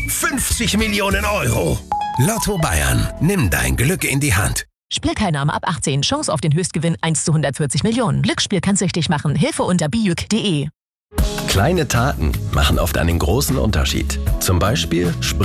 50 Millionen Euro. Lotto Bayern, nimm dein Glück in die Hand. Spielteilnahme ab 18. Chance auf den Höchstgewinn 1 zu 140 Millionen. Glücksspiel kann süchtig machen. Hilfe unter bijuk.de. Kleine Taten machen oft einen großen Unterschied. Zum Beispiel